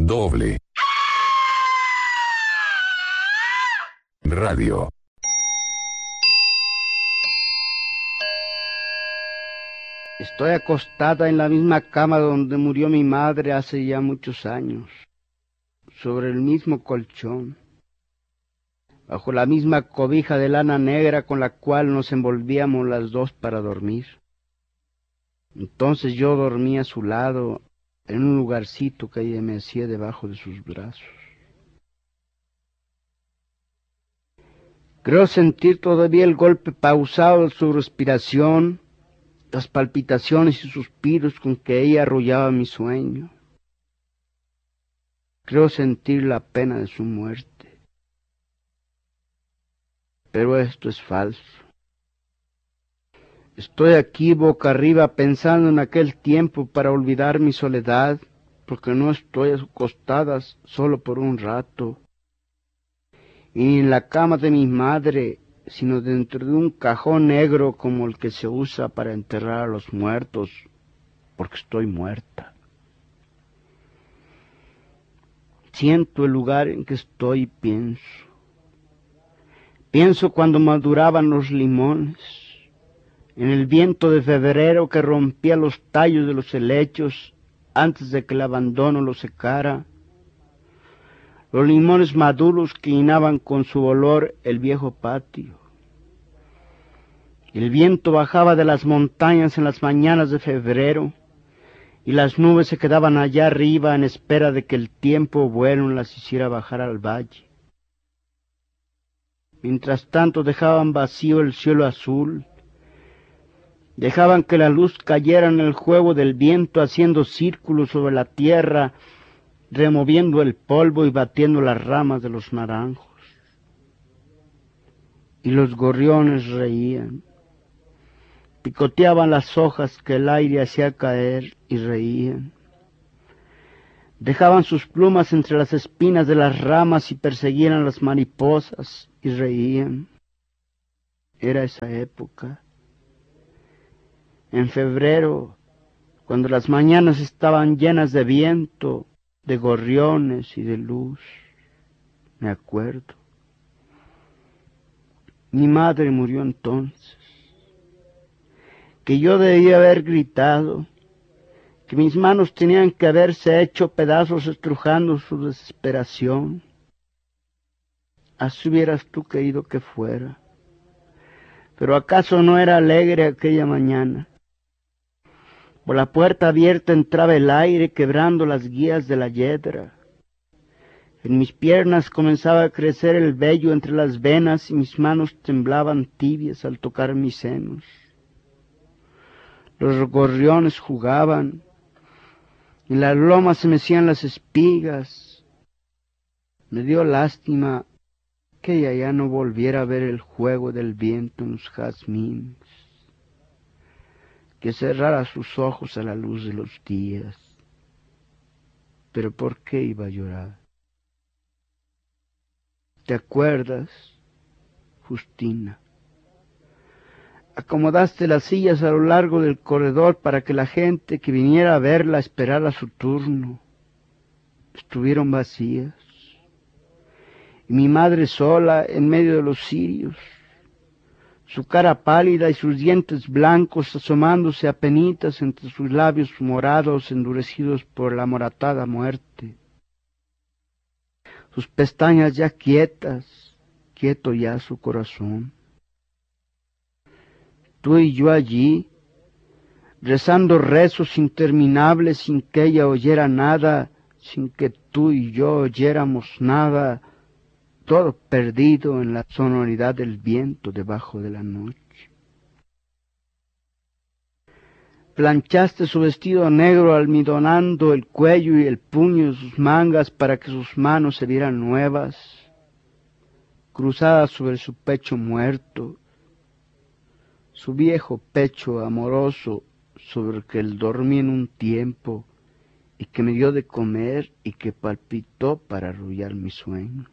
Doble Radio. Estoy acostada en la misma cama donde murió mi madre hace ya muchos años, sobre el mismo colchón, bajo la misma cobija de lana negra con la cual nos envolvíamos las dos para dormir. Entonces yo dormí a su lado, en un lugarcito que ella me hacía debajo de sus brazos. Creo sentir todavía el golpe pausado de su respiración, las palpitaciones y suspiros con que ella arrullaba mi sueño. Creo sentir la pena de su muerte. Pero esto es falso. Estoy aquí boca arriba pensando en aquel tiempo para olvidar mi soledad, porque no estoy acostada solo por un rato, y ni en la cama de mi madre, sino dentro de un cajón negro como el que se usa para enterrar a los muertos, porque estoy muerta. Siento el lugar en que estoy y pienso. Pienso cuando maduraban los limones, en el viento de febrero que rompía los tallos de los helechos antes de que el abandono los secara, los limones maduros que llenaban con su olor el viejo patio. El viento bajaba de las montañas en las mañanas de febrero, y las nubes se quedaban allá arriba en espera de que el tiempo bueno las hiciera bajar al valle. Mientras tanto dejaban vacío el cielo azul, dejaban que la luz cayera en el juego del viento haciendo círculos sobre la tierra, removiendo el polvo y batiendo las ramas de los naranjos. Y los gorriones reían, picoteaban las hojas que el aire hacía caer y reían. Dejaban sus plumas entre las espinas de las ramas y perseguían a las mariposas y reían. Era esa época. En febrero, cuando las mañanas estaban llenas de viento, de gorriones y de luz, me acuerdo. Mi madre murió entonces, que yo debía haber gritado, que mis manos tenían que haberse hecho pedazos estrujando su desesperación. Así hubieras tú querido que fuera. Pero ¿acaso no era alegre aquella mañana? Por la puerta abierta entraba el aire quebrando las guías de la yedra. En mis piernas comenzaba a crecer el vello entre las venas y mis manos temblaban tibias al tocar mis senos. Los gorriones jugaban, en las lomas se mecían las espigas. Me dio lástima que ella ya no volviera a ver el juego del viento en los jazmines, que cerrara sus ojos a la luz de los días. Pero ¿por qué iba a llorar? ¿Te acuerdas, Justina? Acomodaste las sillas a lo largo del corredor para que la gente que viniera a verla esperara su turno. Estuvieron vacías. Y mi madre sola en medio de los cirios, su cara pálida y sus dientes blancos asomándose apenitas entre sus labios morados endurecidos por la moratada muerte. Sus pestañas ya quietas, quieto ya su corazón. Tú y yo allí, rezando rezos interminables sin que ella oyera nada, sin que tú y yo oyéramos nada, todo perdido en la sonoridad del viento debajo de la noche. Planchaste su vestido negro almidonando el cuello y el puño de sus mangas para que sus manos se vieran nuevas, cruzadas sobre su pecho muerto, su viejo pecho amoroso sobre el que él dormí en un tiempo y que me dio de comer y que palpitó para arrullar mis sueños.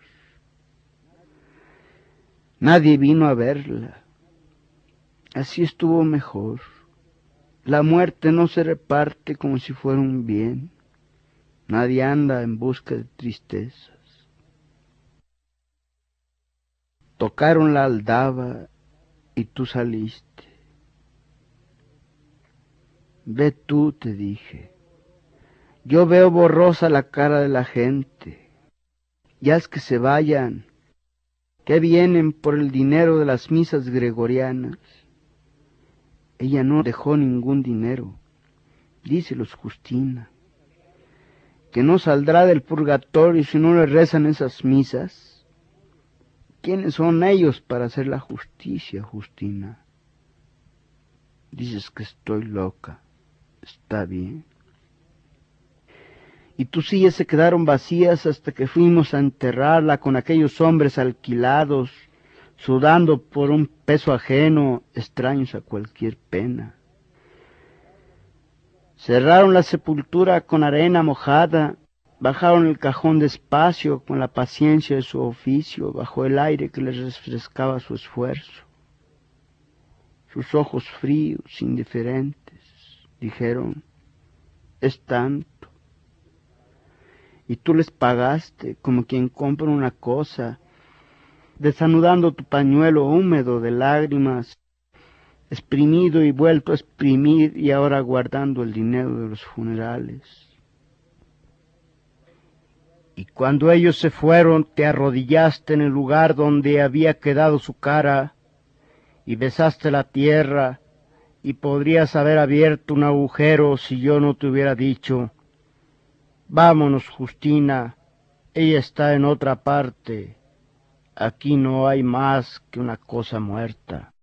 Nadie vino a verla. Así estuvo mejor. La muerte no se reparte como si fuera un bien. Nadie anda en busca de tristezas. Tocaron la aldaba y tú saliste. Ve tú, te dije. Yo veo borrosa la cara de la gente. Ya es que se vayan, que vienen por el dinero de las misas gregorianas. Ella no dejó ningún dinero, díselos, Justina, que no saldrá del purgatorio si no le rezan esas misas. ¿Quiénes son ellos para hacer la justicia, Justina? Dices que estoy loca, está bien. Y tus sillas se quedaron vacías hasta que fuimos a enterrarla con aquellos hombres alquilados, sudando por un peso ajeno, extraños a cualquier pena. Cerraron la sepultura con arena mojada, bajaron el cajón despacio con la paciencia de su oficio, bajo el aire que les refrescaba su esfuerzo. Sus ojos fríos, indiferentes, dijeron, es tanto. Y tú les pagaste como quien compra una cosa, desanudando tu pañuelo húmedo de lágrimas, exprimido y vuelto a exprimir y ahora guardando el dinero de los funerales. Y cuando ellos se fueron, te arrodillaste en el lugar donde había quedado su cara y besaste la tierra y podrías haber abierto un agujero si yo no te hubiera dicho, vámonos, Justina, ella está en otra parte. Aquí no hay más que una cosa muerta.